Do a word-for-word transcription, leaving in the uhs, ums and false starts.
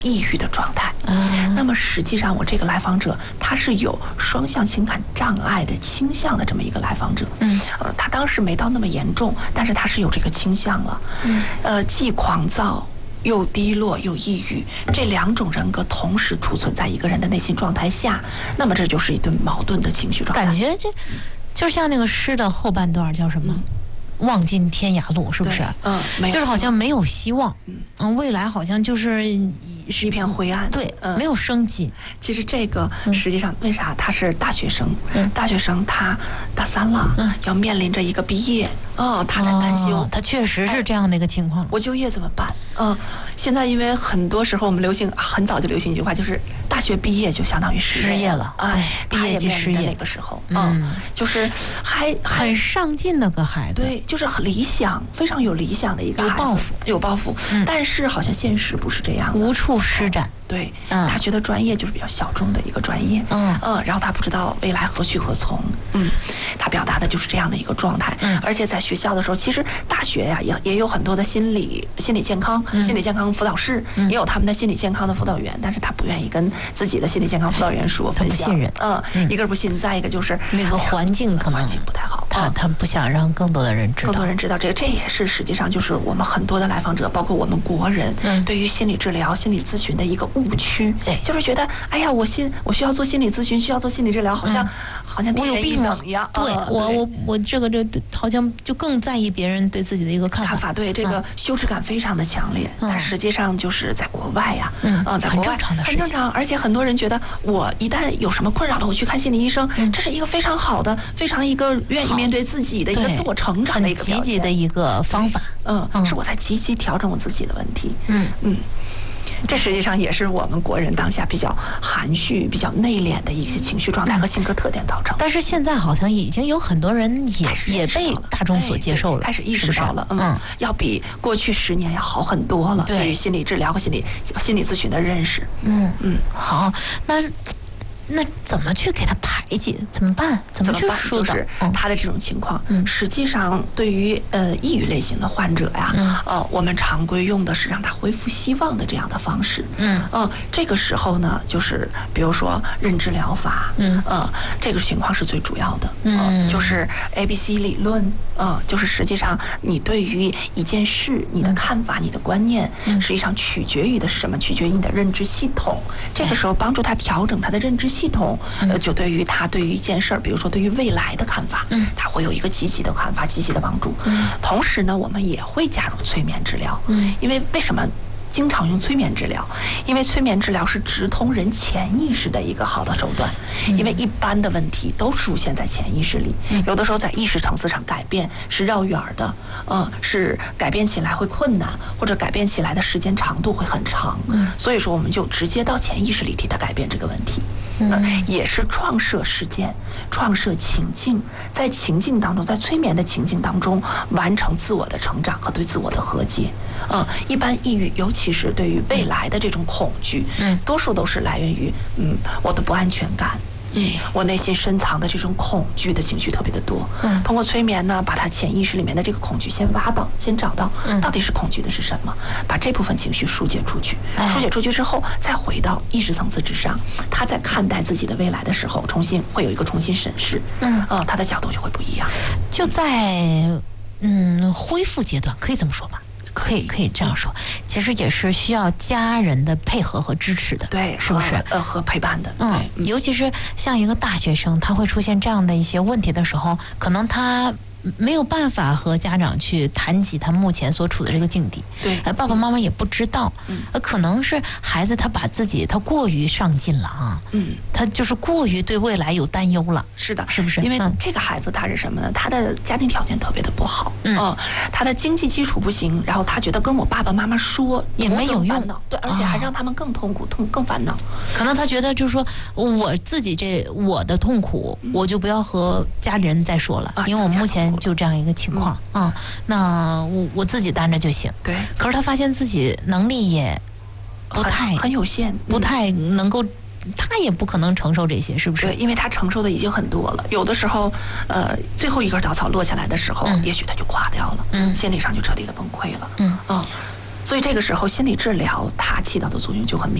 抑郁的状态。嗯，那么实际上我这个来访者他是有双向情感障碍的倾向的这么一个来访者。嗯，呃，他当时没到那么严重，但是他是有这个倾向了。嗯，呃，既狂躁又低落又抑郁，这两种人格同时储存在一个人的内心状态下，那么这就是一顿矛盾的情绪状态。 感觉这就像那个诗的后半段叫什么？嗯，望尽天涯路，是不是？ 嗯， 就是好像没有希望，嗯，未来好像就是是一片灰暗， 对，嗯，没有生机。 其实这个实际上为啥他是大学生？嗯，大学生他大三了，嗯，要面临着一个毕业，哦，他在担心， 哦，他确实是这样的一个情况。 我就业怎么办？嗯，现在因为很多时候我们流行，很早就流行一句话，就是大学毕业就相当于失业了， 哎， 毕业即失业那个时候，嗯，就是还很上进的个孩子， 对，就是很理想，非常有理想的一个孩子， 有抱负， 有抱负，但是好像现实不是这样的， 无处施展。 对，嗯，他觉得专业就是比较小众的一个专业，嗯嗯，然后他不知道未来何去何从，嗯，他表达的就是这样的一个状态，嗯，而且在学校的时候，其实大学呀也也有很多的心理心理健康、嗯、心理健康辅导室，嗯，也有他们的心理健康的辅导员，但是他不愿意跟自己的心理健康辅导员说， 他不信任， 嗯，嗯一个是不信，再一个就是那个环境可能环境不太好， 他他不想让更多的人知道， 更多人知道这个，这也是实际上就是我们很多的来访者，包括我们国人，嗯，对于心理治疗、心理咨询的一个误区，对。就是觉得，哎呀，我心我需要做心理咨询，需要做心理治疗，好像、嗯、好像我有病一样。 对、呃、我我我这个这好像就更在意别人对自己的一个看法。 看法对这个羞耻感非常的强烈，嗯、但实际上就是在国外呀、啊， 嗯、 呃，在国外很正常的事情，很正常。而且很多人觉得，我一旦有什么困扰了，我去看心理医生，嗯、这是一个非常好的、非常一个愿意面对自己的一个自我成长的一个积极的一个方法。 嗯，嗯是我在积极调整我自己的问题。嗯嗯。这实际上也是我们国人当下比较含蓄、比较内敛的一些情绪状态和性格特点造成。 但是现在好像已经有很多人也也被大众所接受了， 开始意识到了， 嗯， 嗯要比过去十年要好很多了。对于心理治疗和心理心理咨询的认识， 嗯嗯，好，那。那怎么去给他排解？怎么办？怎么去疏导？ 就是他的这种情况，嗯、实际上对于呃抑郁类型的患者呀，嗯、呃，我们常规用的是让他恢复希望的这样的方式。嗯，呃，这个时候呢，就是比如说认知疗法，嗯，呃，这个情况是最主要的。嗯、呃，就是 A B C 理论，呃，就是实际上你对于一件事你的看法、嗯、你的观念，嗯、实际上取决于的是什么？取决于你的认知系统。这个时候帮助他调整他的认知系统。系统，呃，就对于他对于一件事儿，比如说对于未来的看法，嗯，他会有一个积极的看法，积极的帮助。嗯，同时呢，我们也会加入催眠治疗，嗯，因为为什么经常用催眠治疗？因为催眠治疗是直通人潜意识的一个好的手段，嗯、因为一般的问题都出现在潜意识里，嗯、有的时候在意识层次上改变是绕远的，呃，是改变起来会困难，或者改变起来的时间长度会很长，嗯，所以说我们就直接到潜意识里替他改变这个问题。嗯，也是创设事件，创设情境，在情境当中，在催眠的情境当中，完成自我的成长和对自我的和解。嗯，一般抑郁，尤其是对于未来的这种恐惧，嗯，多数都是来源于嗯我的不安全感。嗯，我内心深藏的这种恐惧的情绪特别的多。嗯，通过催眠呢，把他潜意识里面的这个恐惧先挖到，先找到，到底是恐惧的是什么，把这部分情绪疏解出去。疏解出去之后，再回到意识层次之上，他在看待自己的未来的时候，重新会有一个重新审视。嗯，呃，他的角度就会不一样。 就在嗯恢复阶段，可以这么说吧？可以可以这样说，其实也是需要家人的配合和支持的， 对， 是不是？ 呃，和陪伴的， 嗯，尤其是像一个大学生，他会出现这样的一些问题的时候，可能他没有办法和家长去谈及他目前所处的这个境地， 对， 呃，爸爸妈妈也不知道，嗯，呃，可能是孩子他把自己他过于上进了啊，嗯，他就是过于对未来有担忧了， 是的， 是不是？ 因为这个孩子他是什么呢？他的家庭条件特别的不好，嗯，呃、他的经济基础不行，然后他觉得跟我爸爸妈妈说也没有用， 对，而且还让他们更痛苦、更更烦恼。 可能他觉得就是说我自己这我的痛苦，嗯、我就不要和家里人再说了，啊、因为我目前就这样一个情况啊、嗯嗯，那我我自己担着就行。 对， 可是他发现自己能力也不太很, 很有限， 不太能够，他也不可能承受这些，是不是？ 对，因为他承受的已经很多了。有的时候，呃，最后一根稻草落下来的时候，嗯、也许他就垮掉了，嗯，心理上就彻底的崩溃了，嗯嗯。 所以这个时候心理治疗它起到的作用就很明